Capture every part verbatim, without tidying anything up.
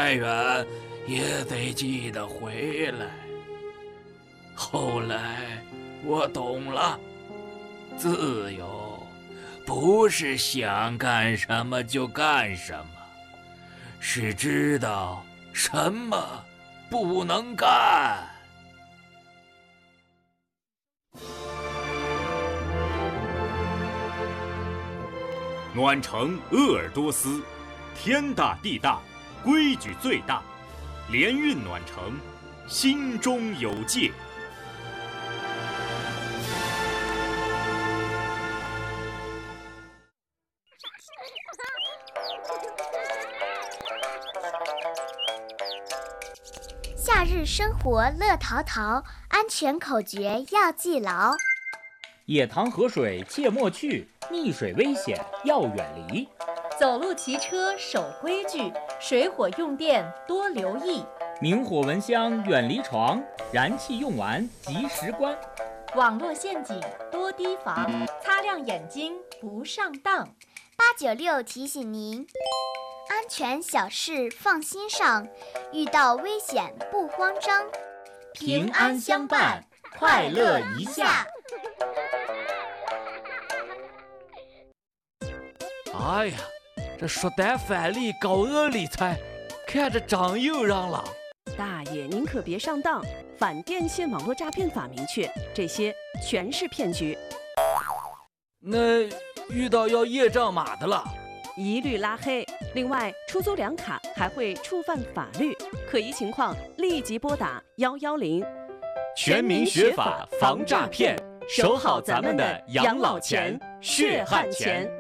再远也得记得回来。后来我懂了，自由不是想干什么就干什么，是知道什么不能干。 暖城鄂尔多斯，天大地大，规矩最大。联运暖城，心中有界。 夏日生活乐淘淘，安全口诀要记牢。 野塘河水切莫去，溺水危险要远离。 走路骑车守规矩，水火用电多留意。 明火蚊香远离床，燃气用完及时关。 网络陷阱多提防，擦亮眼睛不上当。 八九六提醒您，安全小事放心上，遇到危险不慌张， 平安相伴，快乐一下。 哎呀，这说单返利高额理财，看着长又让了。 大爷，您可别上当，反电信网络诈骗法明确，这些全是骗局。 那遇到要验证码的了， 一律拉黑。另外，出租两卡还会触犯法律，可疑情况立即拨打幺幺零。 全民学法防诈骗，守好咱们的养老钱、血汗钱。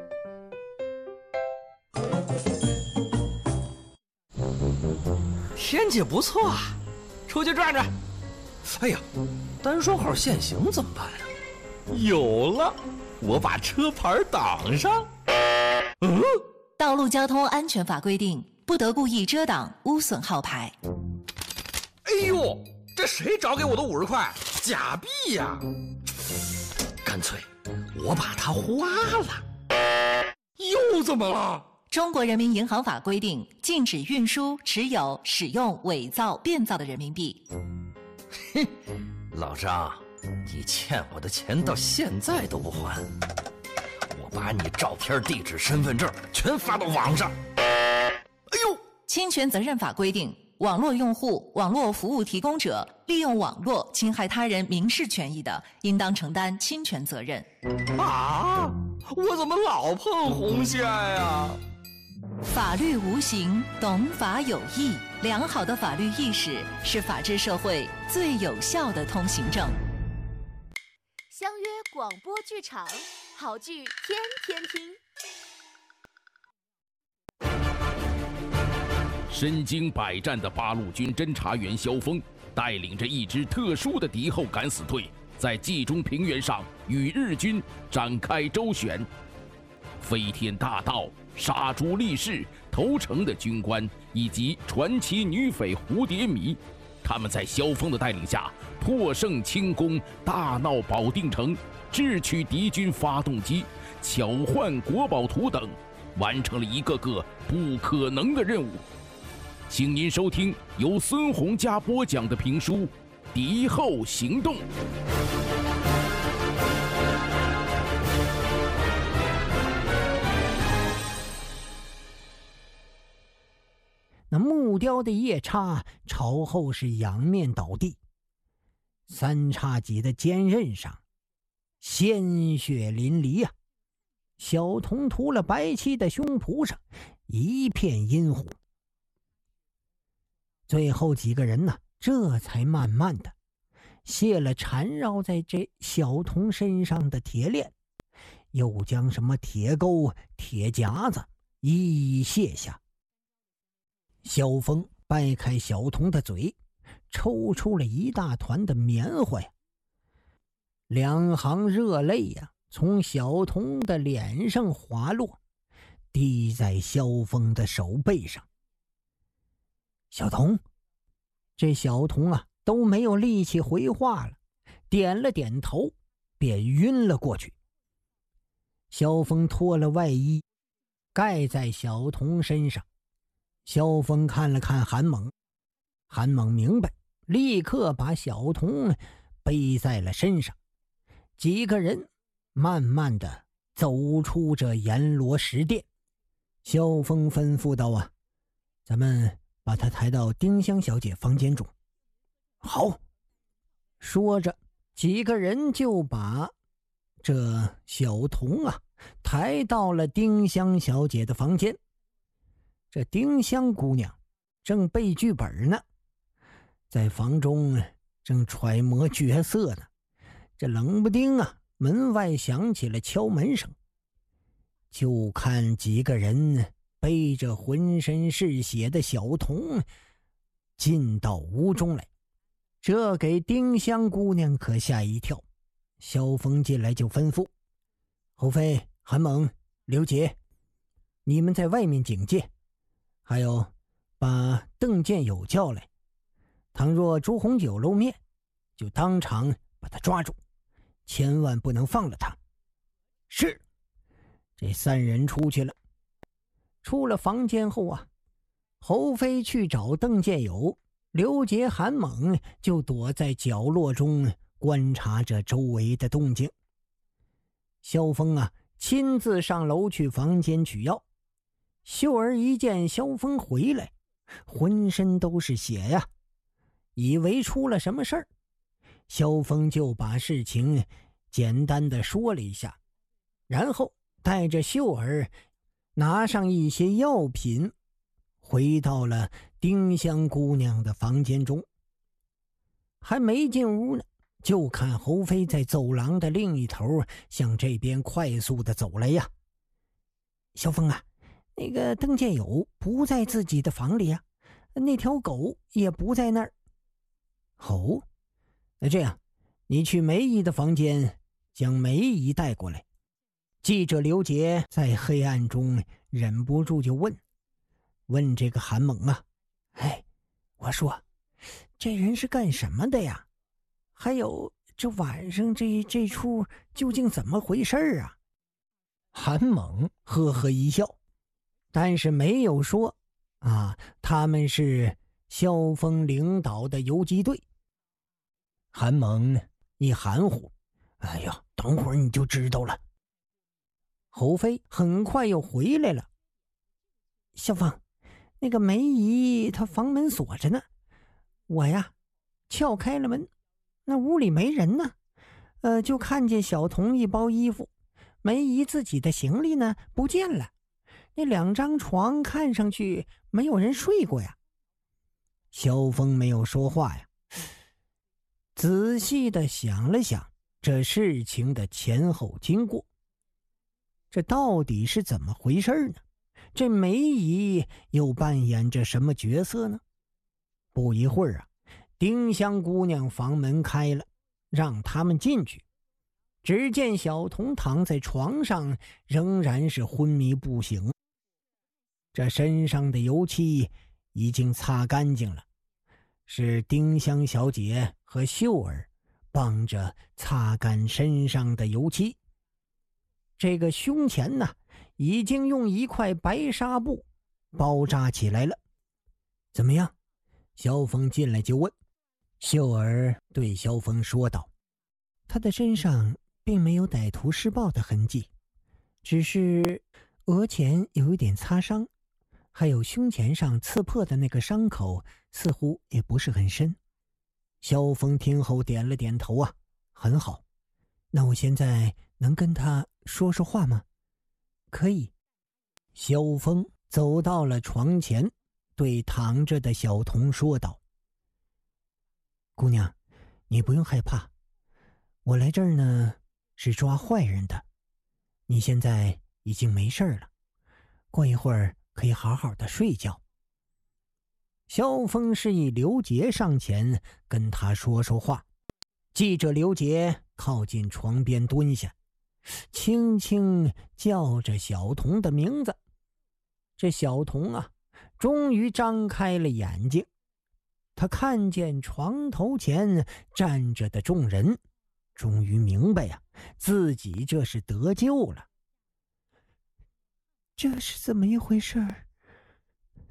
天气不错啊，出去转转。哎呀，单双号限行怎么办呀？有了，我把车牌挡上。嗯， 道路交通安全法规定，不得故意遮挡、污损号牌。 哎呦，这谁找给我的五十块？假币呀！干脆我把它花了。又怎么了？ 中国人民银行法规定，禁止运输、持有、使用伪造、变造的人民币。 哼，老张，你欠我的钱到现在都不还，我把你照片、地址、身份证全发到网上。哎呦， 侵权责任法规定，网络用户、网络服务提供者利用网络侵害他人民事权益的，应当承担侵权责任。 啊，我怎么老碰红线呀？ 法律无形，懂法有义。良好的法律意识是法治社会最有效的通行证。 相约广播剧场，好剧天天听。 身经百战的八路军侦察员萧峰，带领着一支特殊的敌后敢死队，在冀中平原上与日军展开周旋。飞天大盗、杀猪立士、投诚的军官以及传奇女匪蝴蝶迷，他们在萧峰的带领下破胜轻攻，大闹保定城，智取敌军发动机，巧换国宝图等，完成了一个个不可能的任务。请您收听由孙洪佳播讲的评书《敌后行动》。 那木雕的夜叉朝后是仰面倒地，三叉戟的尖刃上鲜血淋漓啊！小童涂了白漆的胸脯上一片阴红。最后几个人呢，这才慢慢的卸了缠绕在这小童身上的铁链，又将什么铁钩、铁夹子一一卸下。萧峰掰开小童的嘴，抽出了一大团的棉花呀，两行热泪呀，从小童的脸上滑落，滴在萧峰的手背上。小童，这小童啊都没有力气回话了，点了点头，便晕了过去。萧峰脱了外衣，盖在小童身上。 萧峰看了看韩猛，韩猛明白，立刻把小童背在了身上。几个人慢慢的走出这阎罗石殿。萧峰吩咐道啊，咱们把他抬到丁香小姐房间中。好。说着，几个人就把这小童啊抬到了丁香小姐的房间。这丁香姑娘正背剧本呢，在房中正揣摩角色呢。这冷不丁啊，门外响起了敲门声。就看几个人背着浑身是血的小童进到屋中来，这给丁香姑娘可吓一跳。萧峰进来就吩咐：侯飞、韩猛、刘杰，你们在外面警戒，还有把邓建友叫来，倘若朱红酒露面，就当场把他抓住，千万不能放了他。是。这三人出去了。出了房间后啊，侯飞去找邓建友，刘杰、韩猛就躲在角落中观察着周围的动静。萧峰啊，亲自上楼去房间取药。秀儿一见萧峰回来，浑身都是血呀，以为出了什么事儿。萧峰就把事情简单的说了一下，然后带着秀儿拿上一些药品，回到了丁香姑娘的房间中。还没进屋呢，就看侯飞在走廊的另一头向这边快速的走来呀。萧峰啊，那个邓建友不在自己的房里啊，那条狗也不在那儿。哦，那这样，你去梅姨的房间将梅姨带过来。记者刘杰在黑暗中忍不住就问问这个韩猛啊，哎，我说这人是干什么的呀？还有这晚上这这出究竟怎么回事啊？韩猛呵呵一笑，但是没有说啊，他们是萧峰领导的游击队。韩猛一含糊，哎呀，等会儿你就知道了。侯飞很快又回来了。萧峰，那个梅姨她房门锁着呢，我呀撬开了门，那屋里没人呢，呃，就看见小童一包衣服，梅姨自己的行李呢不见了，那两张床看上去没有人睡过呀。萧峰没有说话呀，仔细的想了想这事情的前后经过，这到底是怎么回事呢？这梅姨又扮演着什么角色呢？不一会儿啊，丁香姑娘房门开了，让他们进去。只见小童躺在床上，仍然是昏迷不醒。这身上的油漆已经擦干净了，是丁香小姐和秀儿帮着擦干身上的油漆。这个胸前呢，已经用一块白纱布包扎起来了。怎么样？萧峰进来就问。秀儿对萧峰说道：他的身上并没有歹徒施暴的痕迹，只是额前有一点擦伤，还有胸前上刺破的那个伤口似乎也不是很深。萧峰听后点了点头啊，很好，那我现在能跟他说说话吗？可以。萧峰走到了床前，对躺着的小童说道：姑娘，你不用害怕，我来这儿呢是抓坏人的，你现在已经没事了，过一会儿可以好好的睡觉。萧峰示意刘杰上前跟他说说话。记者刘杰靠近床边蹲下，轻轻叫着小童的名字。这小童啊，终于张开了眼睛。他看见床头前站着的众人，终于明白呀、啊，自己这是得救了。这是怎么一回事？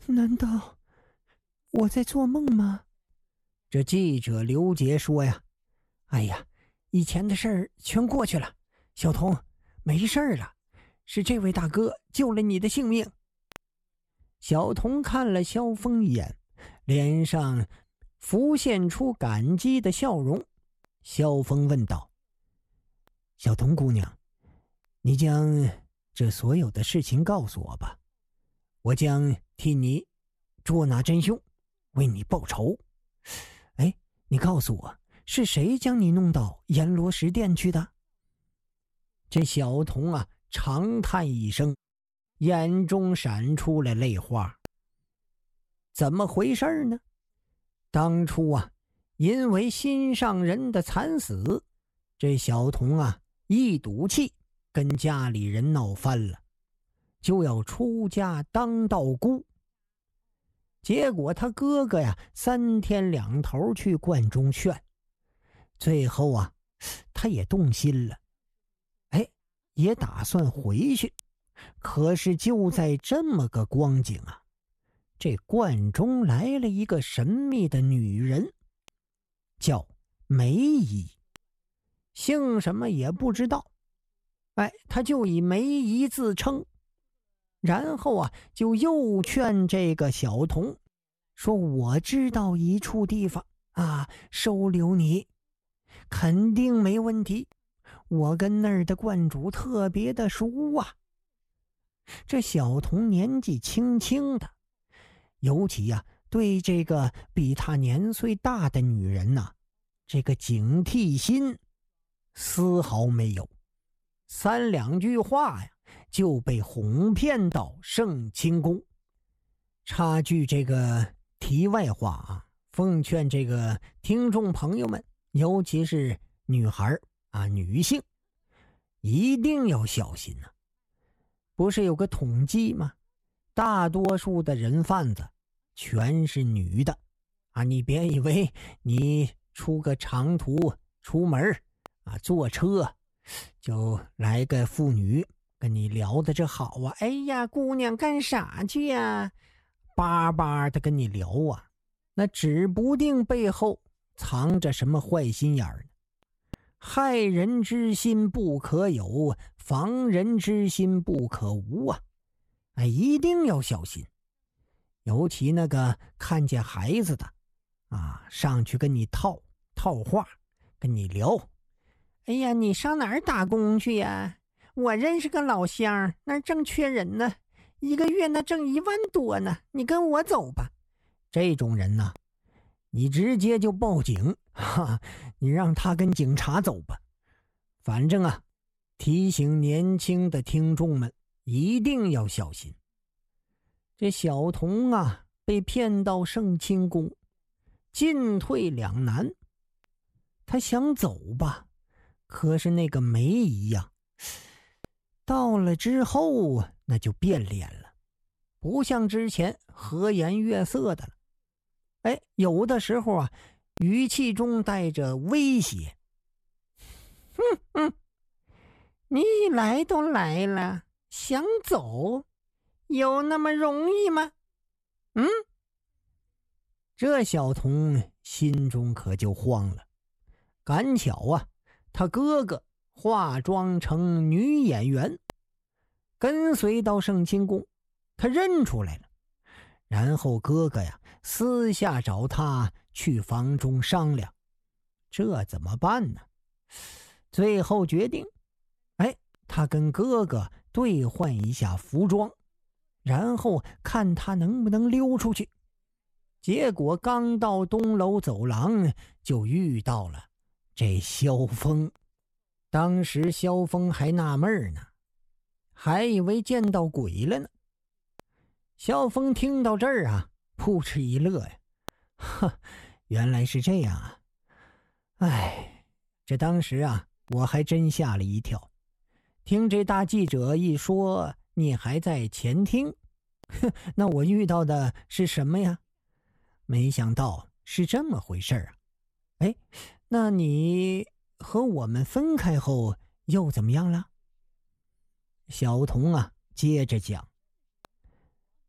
难道我在做梦吗？这记者刘杰说呀，哎呀，以前的事儿全过去了，小童，没事了，是这位大哥救了你的性命。小童看了萧峰一眼，脸上浮现出感激的笑容。萧峰问道：小童姑娘，你将这所有的事情告诉我吧，我将替你捉拿真凶，为你报仇。哎，你告诉我，是谁将你弄到阎罗石殿去的？这小童啊，长叹一声，眼中闪出了泪花。怎么回事呢？当初啊，因为心上人的惨死，这小童啊一赌气跟家里人闹翻了，就要出家当道姑。结果他哥哥呀三天两头去观中劝，最后啊他也动心了，哎，也打算回去。可是就在这么个光景啊，这观中来了一个神秘的女人，叫梅姨，姓什么也不知道，哎，她就以梅姨自称。然后啊就又劝这个小童说，我知道一处地方啊，收留你肯定没问题，我跟那儿的观主特别的熟啊。这小童年纪轻轻的，尤其呀、啊、对这个比他年岁大的女人呐、啊，这个警惕心丝毫没有，三两句话呀就被哄骗到圣清宫。插句这个题外话啊，奉劝这个听众朋友们，尤其是女孩啊，女性一定要小心啊。不是有个统计吗？大多数的人贩子全是女的啊！你别以为你出个长途出门啊，坐车就来个妇女跟你聊的这好啊，哎呀，姑娘干啥去呀？巴巴的跟你聊啊，那指不定背后藏着什么坏心眼儿呢。害人之心不可有，防人之心不可无啊！哎，一定要小心。尤其那个看见孩子的啊，上去跟你套套话，跟你聊。哎呀，你上哪儿打工去呀？我认识个老乡，那正缺人呢，一个月那挣一万多呢，你跟我走吧。这种人呢、啊，你直接就报警，哈，你让他跟警察走吧。反正啊，提醒年轻的听众们一定要小心。这小童啊，被骗到圣清宫，进退两难。他想走吧，可是那个梅姨呀、啊，到了之后那就变脸了，不像之前和颜悦色的了。哎，有的时候啊，语气中带着威胁。哼哼，你来都来了，想走有那么容易吗？嗯？这小童心中可就慌了。赶巧啊，他哥哥化妆成女演员，跟随到圣清宫，他认出来了。然后哥哥呀，私下找他去房中商量，这怎么办呢？最后决定，哎，他跟哥哥兑换一下服装，然后看他能不能溜出去。结果刚到东楼走廊，就遇到了这萧峰。当时萧峰还纳闷呢，还以为见到鬼了呢。萧峰听到这儿啊，扑哧一乐呀，哈，原来是这样啊！哎，这当时啊，我还真吓了一跳。听这大记者一说，你还在前厅，哼，那我遇到的是什么呀？没想到是这么回事啊！哎，那你和我们分开后又怎么样了？小童啊，接着讲。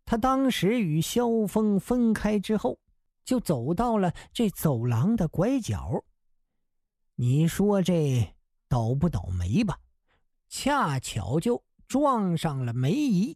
他当时与萧峰分开之后，就走到了这走廊的拐角。你说这倒不倒霉吧？恰巧就撞上了梅姨。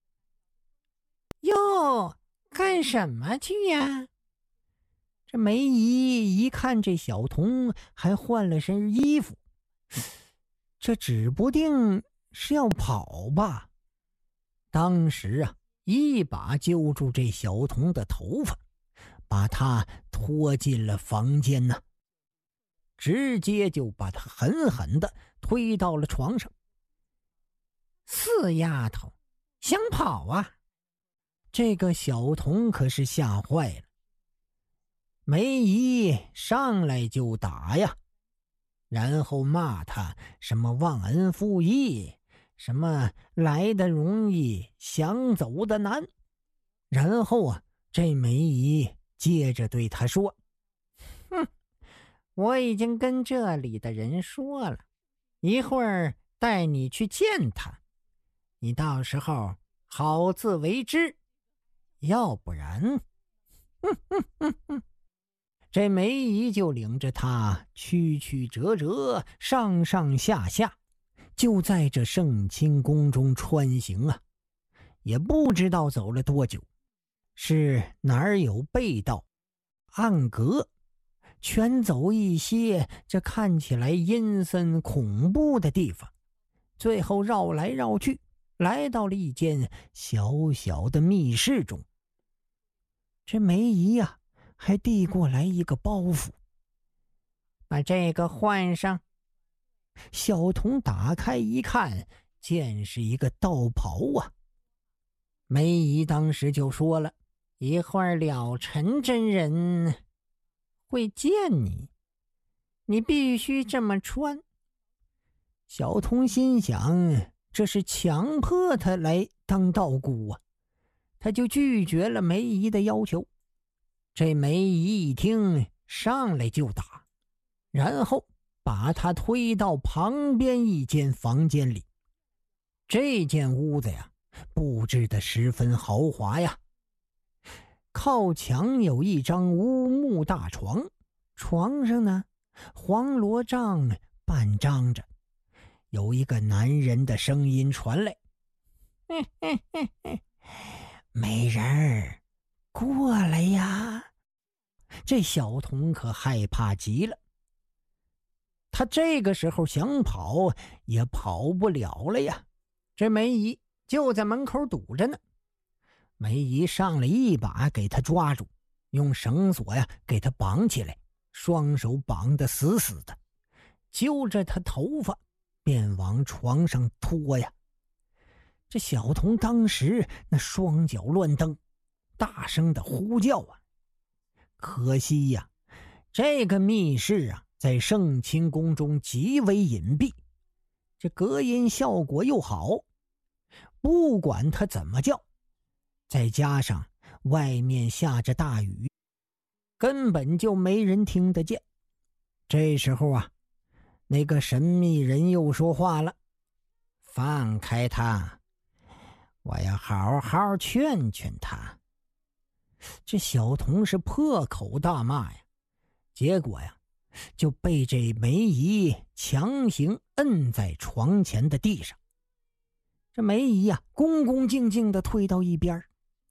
哟，干什么去呀？这梅姨一看这小童还换了身衣服，这指不定是要跑吧。当时啊，一把揪住这小童的头发，把他拖进了房间呢，直接就把他狠狠地推到了床上。四丫头想跑啊？这个小童可是吓坏了。梅姨上来就打呀，然后骂他什么忘恩负义，什么来的容易想走的难。然后啊，这梅姨接着对他说：哼，我已经跟这里的人说了，一会儿带你去见他，你到时候好自为之，要不然……哼哼哼哼。这梅姨就领着他曲曲折折，上上下下，就在这圣清宫中穿行啊，也不知道走了多久，是哪儿有背道暗格，全走一些这看起来阴森恐怖的地方，最后绕来绕去，来到了一间小小的密室中。这梅姨呀、啊还递过来一个包袱，把这个换上。小童打开一看，见是一个道袍啊。梅姨当时就说了，一会儿了尘真人会见你，你必须这么穿。小童心想，这是强迫他来当道姑啊，他就拒绝了梅姨的要求。这梅姨一听，上来就打，然后把他推到旁边一间房间里。这间屋子呀，布置得十分豪华呀。靠墙有一张乌木大床，床上呢，黄罗帐半张着，有一个男人的声音传来：嘿嘿嘿嘿，美人儿，过来呀！这小童可害怕极了，他这个时候想跑也跑不了了呀。这梅姨就在门口堵着呢，梅姨上来一把给他抓住，用绳索呀给他绑起来，双手绑得死死的，揪着他头发便往床上拖呀。这小童当时那双脚乱蹬，大声的呼叫啊。可惜呀，这个密室啊，在圣清宫中极为隐蔽，这隔音效果又好，不管他怎么叫，再加上外面下着大雨，根本就没人听得见。这时候啊，那个神秘人又说话了：放开他，我要好好劝劝他。这小童是破口大骂呀，结果呀，就被这梅姨强行摁在床前的地上。这梅姨呀、啊，恭恭敬敬地退到一边。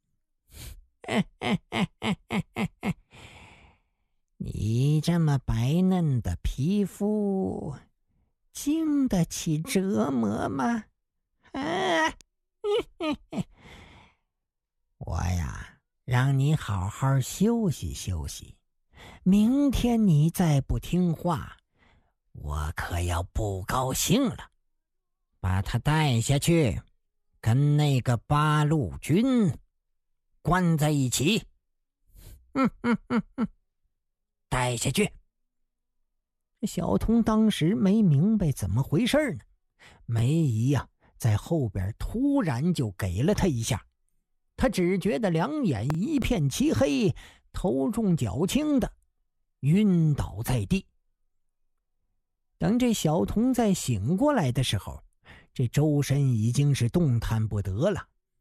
你这么白嫩的皮肤，经得起折磨吗？啊，我呀，让你好好休息休息，明天你再不听话，我可要不高兴了。把他带下去，跟那个八路军关在一起。哼哼哼哼，带下去。小童当时没明白怎么回事呢，梅姨呀、啊，在后边突然就给了他一下，他只觉得两眼一片漆黑，头重脚轻的晕倒在地。等这小童再醒过来的时候，这周身已经是动弹不得了。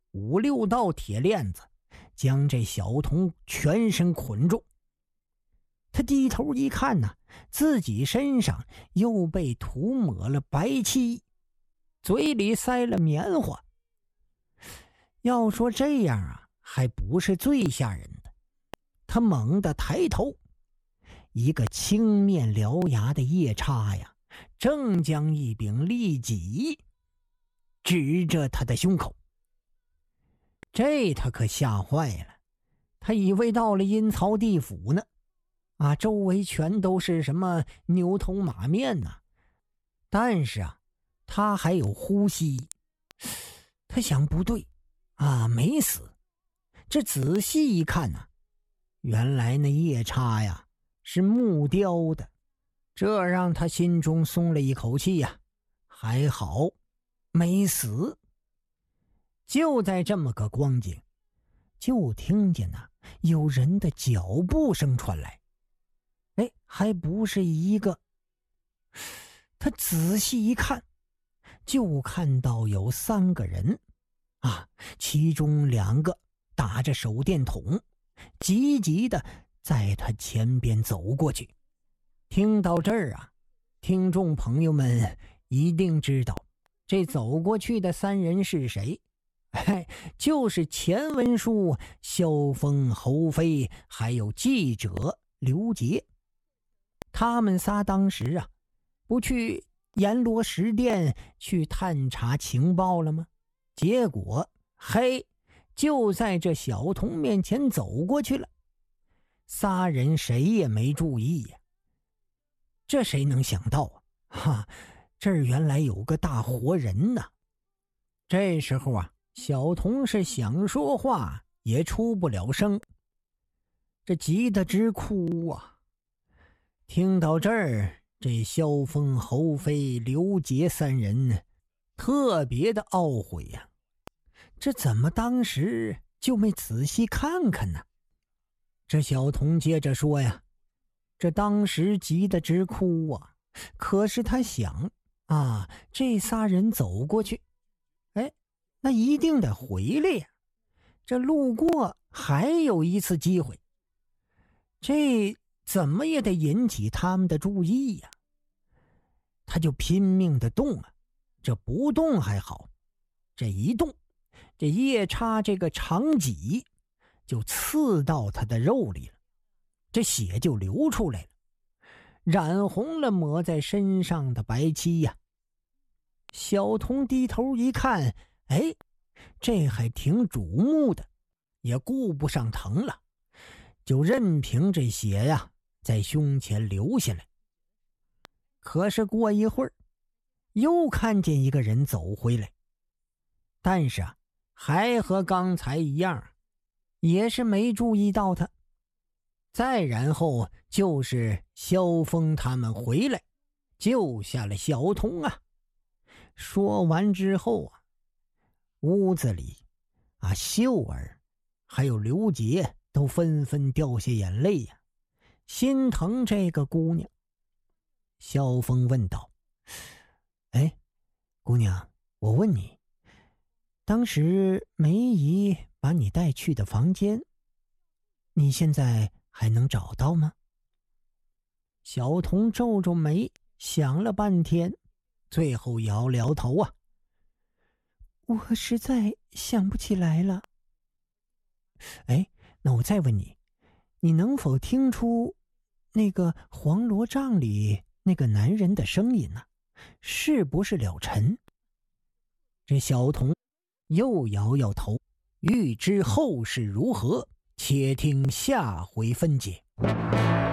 五六道铁链子将这小童全身捆住。他低头一看呢，自己身上又被涂抹了白漆，嘴里塞了棉花。要说这样啊，还不是最吓人的。他猛地抬头，一个青面獠牙的夜叉呀，正将一柄利戟指着他的胸口。这他可吓坏了，他以为到了阴曹地府呢，啊，周围全都是什么牛头马面呢、啊？但是啊，他还有呼吸。他想不对啊，没死。这仔细一看呢、啊，原来那夜叉呀是木雕的，这让他心中松了一口气呀、啊，还好没死。就在这么个光景，就听见呢、啊、有人的脚步声传来。哎，还不是一个。他仔细一看，就看到有三个人啊，其中两个打着手电筒，急急的在他前边走过去。听到这儿啊，听众朋友们一定知道这走过去的三人是谁。哎，就是前文书萧峰、侯飞还有记者刘杰。他们仨当时啊，不去阎罗石殿去探查情报了吗？结果嘿，就在这小童面前走过去了。仨人谁也没注意呀、啊。这谁能想到啊？哈，这儿原来有个大活人呢。这时候啊，小童是想说话也出不了声，这急得直哭啊。听到这儿，这萧峰、侯飞、刘杰三人特别的懊悔呀、啊，这怎么当时就没仔细看看呢？这小童接着说呀，这当时急得直哭啊，可是他想啊，这仨人走过去，哎，那一定得回来呀，这路过还有一次机会，这怎么也得引起他们的注意呀。他就拼命的动啊，这不动还好，这一动，这夜叉这个长戟就刺到他的肉里了，这血就流出来了，染红了抹在身上的白漆呀。小童低头一看，哎，这还挺瞩目的，也顾不上疼了，就任凭这血呀在胸前流下来。可是过一会儿，又看见一个人走回来，但是啊，还和刚才一样，也是没注意到他。再然后就是萧峰他们回来，救下了小童啊。说完之后啊，屋子里啊，秀儿还有刘杰都纷纷掉下眼泪呀、啊，心疼这个姑娘。萧峰问道：哎，姑娘，我问你，当时梅姨把你带去的房间，你现在还能找到吗？小童皱皱眉，想了半天，最后摇了摇头啊，我实在想不起来了。哎，那我再问你，你能否听出那个黄罗帐里那个男人的声音呢、啊？是不是了尘？这小童又摇摇头。欲知后事如何，且听下回分解。